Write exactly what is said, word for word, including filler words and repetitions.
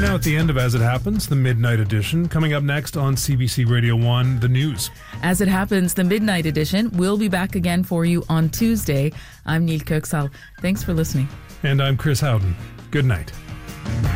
now at the end of As It Happens, the Midnight Edition. Coming up next on C B C Radio one, the news. As It Happens, the Midnight Edition will be back again for you on Tuesday. I'm Neil Kirksall. Thanks for listening. And I'm Chris Howden. Good night.